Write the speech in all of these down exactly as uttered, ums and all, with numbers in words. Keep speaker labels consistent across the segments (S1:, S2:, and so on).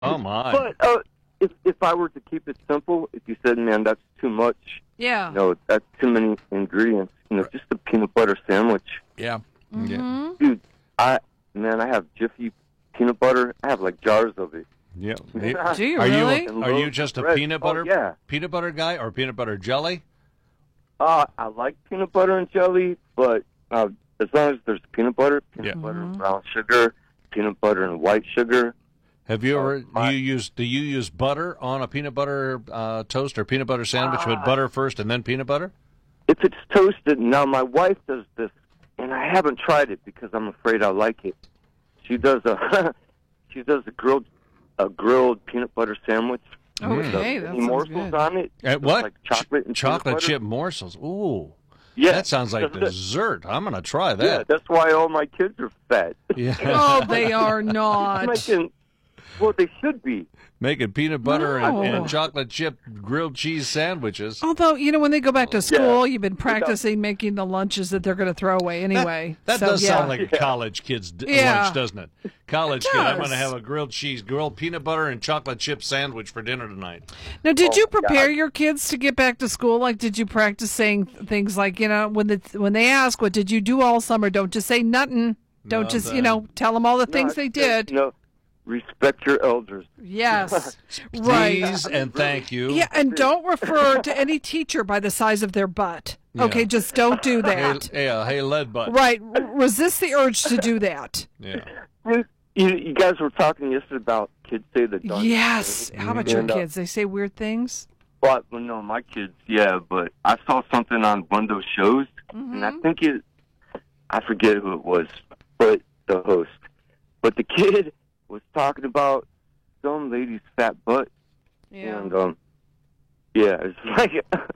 S1: Oh, my.
S2: But uh, if if I were to keep it simple, if you said, man, that's too much,
S3: Yeah.
S2: you know, that's too many ingredients, you know, just a peanut butter sandwich.
S1: Yeah.
S3: Mm-hmm.
S1: Yeah.
S2: Dude, I, man, I have Jiffy peanut butter. I have, like, jars of it.
S1: Yeah.
S3: Do you
S1: Are you
S3: really?
S1: a, are you just a
S2: Bread.
S1: peanut
S2: Oh,
S1: butter
S2: yeah.
S1: peanut butter guy or peanut butter jelly?
S2: Uh, I like peanut butter and jelly, but uh, as long as there's peanut butter, peanut
S1: Yeah.
S2: butter and brown sugar, peanut butter and white sugar.
S1: Have you ever
S2: my-
S1: do you use do you use butter on a peanut butter uh, toast or peanut butter sandwich with
S2: Uh,
S1: butter first and then peanut butter?
S2: If it's toasted, now my wife does this, and I haven't tried it because I'm afraid I'll like it. She does a she does a grilled a grilled peanut butter sandwich.
S3: Okay,
S2: with, uh,
S3: that
S2: mini
S3: sounds
S2: morsels
S3: good.
S2: on it.
S1: Uh,
S2: Just
S1: what?
S2: Like chocolate and
S1: Ch- chocolate
S2: peanut butter.
S1: chip morsels. Ooh.
S2: Yeah,
S1: That sounds like
S2: that's it.
S1: dessert. I'm going to try
S2: Yeah,
S1: that.
S2: that's why all my kids are fat.
S1: Yeah.
S3: Oh, they are not.
S2: Making, well, they should be.
S1: Making peanut butter
S3: No.
S1: and, and chocolate chip grilled cheese sandwiches.
S3: Although, you know, when they go back to school,
S2: Yeah.
S3: you've been practicing making the lunches that they're going to throw away anyway.
S1: That
S3: So,
S1: does
S3: yeah.
S1: sound like a college kid's d-
S3: Yeah.
S1: lunch, doesn't it? College
S3: It
S1: kid, I'm
S3: does.
S1: going to have a grilled cheese, grilled peanut butter, and chocolate chip sandwich for dinner tonight.
S3: Now, did
S2: Oh,
S3: you prepare
S2: God.
S3: your kids to get back to school? Like, did you practice saying things like, you know, when the, when they ask, what did you do all summer? Don't just say nothing. Don't just, you
S1: Nothing.
S3: know, tell them all the things
S2: No,
S3: they
S2: I-
S3: did.
S2: You know, respect your elders.
S3: Yes. Right.
S1: Please and thank you.
S3: Yeah, and don't refer to any teacher by the size of their butt. Okay,
S1: Yeah.
S3: just don't do
S1: Hey,
S3: that.
S1: hey, uh, hey, lead butt.
S3: Right. R- Resist the urge to do that.
S1: Yeah.
S2: You, you guys were talking yesterday about kids say the darn
S3: Yes.
S2: thing.
S3: How about your
S2: And, uh,
S3: kids? They say weird things?
S2: But well, no, my kids, yeah. But I saw something on one of those shows, and I
S3: Mm-hmm.
S2: think it, I forget who it was, but the host. But the kid was talking about some lady's fat butt,
S3: Yeah.
S2: and um, yeah, it's like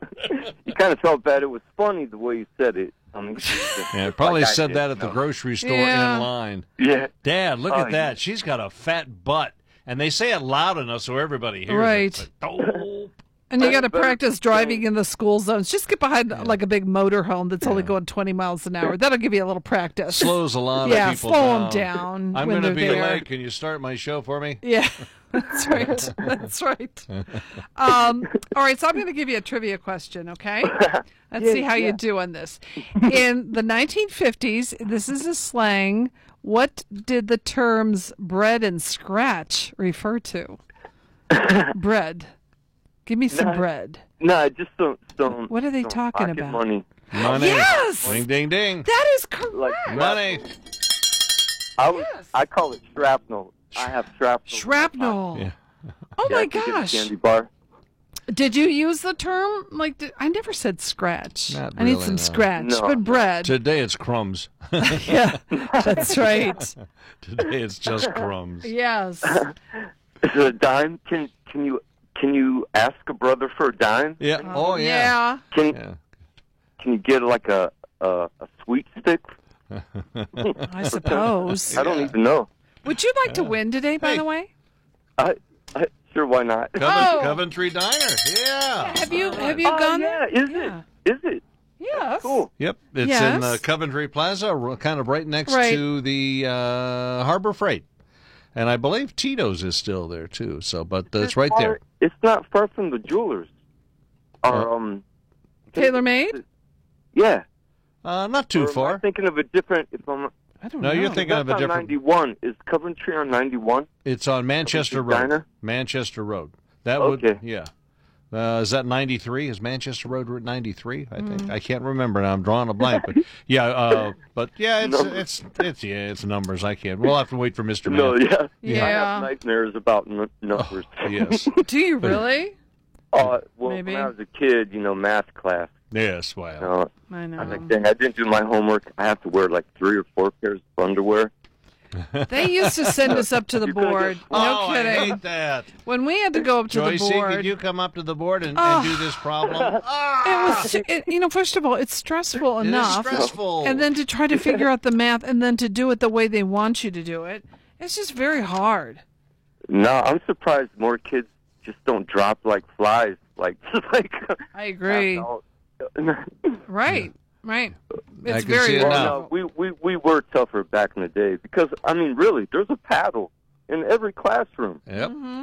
S2: you kind of felt bad. It was funny the way you said it. I mean,
S1: Yeah, probably
S2: like I
S1: said
S2: did,
S1: that at the
S2: no.
S1: grocery store
S3: Yeah.
S1: in line.
S2: Yeah,
S1: Dad, look
S2: Oh,
S1: at that. She's got a fat butt. And they say it loud enough so everybody hears
S3: Right.
S1: it. But, oh,
S3: And you got to
S2: better-
S3: practice driving in the school zones. Just get behind like a big motorhome that's only going twenty miles an hour. That'll give you a little practice.
S1: slows a lot
S3: yeah,
S1: of people
S3: slow
S1: down.
S3: them down
S1: I'm
S3: when
S1: going to
S3: they're
S1: be
S3: there.
S1: late. Can you start my show for me?
S3: Yeah, that's right. That's right. Um, all right, so I'm going to give you a trivia question, okay? Let's
S2: Yeah,
S3: see how you
S2: yeah.
S3: do on this. In the nineteen fifties, this is a slang. What did the terms bread and scratch refer to? Bread. Give me some
S2: No.
S3: bread.
S2: no, just some some.
S3: What are they
S2: some
S3: talking
S2: pocket
S3: about?
S2: Money.
S1: Money.
S3: Yes!
S1: Ding, ding, ding.
S3: That is correct.
S2: Like
S1: Money.
S2: I was,
S3: Yes.
S2: I call it shrapnel. I have shrapnel.
S3: Shrapnel.
S1: Yeah.
S3: Oh
S2: Yeah,
S3: my
S2: I can get a
S3: gosh.
S2: Candy bar.
S3: Did you use the term? Like, did, I never said scratch.
S1: Not
S3: I need
S1: really,
S3: some
S1: no.
S3: scratch,
S2: No.
S3: but bread.
S1: Today it's crumbs.
S3: Yeah, that's right.
S1: Today it's just crumbs.
S3: Yes.
S2: Is it a dime? Can can you can you ask a brother for a dime?
S1: Yeah. Oh, yeah.
S2: Can
S1: Yeah.
S2: can you get like a a, a sweet stick?
S3: Yeah, I suppose.
S2: I don't even know.
S3: Would you like to win today, by
S1: Hey.
S3: the way?
S2: I, I sure why not?
S1: Covent-
S3: Oh.
S1: Coventry Diner. Yeah.
S3: Have you have you
S2: Oh,
S3: gone
S2: yeah,
S3: there?
S2: is
S3: Yeah.
S2: it? Is it?
S3: Yes.
S2: Cool.
S1: Yep, it's
S3: Yes.
S1: in uh, Coventry Plaza, r- kind of right next
S3: Right.
S1: to the uh, Harbor Freight, and I believe Tito's is still there too. So, but uh, it's right
S2: Far-
S1: there.
S2: It's not far from the jewelers. Or,
S1: Uh,
S2: um,
S3: Tailor made?
S2: yeah.
S1: Uh, not
S2: Or
S1: too
S2: am I
S1: far.
S2: thinking of a different. If I'm
S3: I don't
S1: No,
S3: know.
S1: you're thinking
S2: that's
S1: of a
S2: on
S1: different.
S2: ninety-one. Is Coventry on ninety-one?
S1: It's on Manchester Road.
S2: Coventry Diner?
S1: Manchester Road. That would,
S2: Okay.
S1: yeah. Uh, is that ninety-three? Is Manchester Road Route ninety-three? I
S3: Mm.
S1: think I can't remember now. I'm drawing a blank, but yeah, uh, but yeah, it's
S2: Numbers.
S1: it's it's yeah, it's numbers. I can't. We'll have to wait for Mister
S2: No,
S1: Man.
S2: yeah. I
S3: Yeah.
S2: have nightmares about n- numbers.
S1: Yes,
S3: Do you really?
S2: Uh, well,
S3: Maybe.
S2: when I was a kid, you know, math class.
S1: yes. Wow.
S2: You know,
S3: I know.
S2: I was like, dang, I didn't do my homework. I have to wear like three or four pairs of underwear.
S3: They used to send us up to the
S2: You're gonna
S3: board.
S2: get-
S3: No
S1: oh, I
S3: kidding.
S1: hate that.
S3: When we had to go up to
S1: Joycey,
S3: the board,
S1: could you come up to the board and,
S3: Oh.
S1: and do this problem?
S3: it was, it, you know, first of all, it's stressful
S1: It is
S3: enough.
S1: stressful.
S3: And then to try to figure out the math and then to do it the way they want you to do it, it's just very hard.
S2: No, I'm surprised more kids just don't drop like flies. Like, just like.
S3: I agree.
S2: well,
S3: Right, right.
S1: I
S3: It's
S1: can
S3: very
S1: see it now.
S2: no, we, we we were tougher back in the day because I mean, really, there's a paddle. in every classroom.
S1: Yep.
S3: Mm-hmm.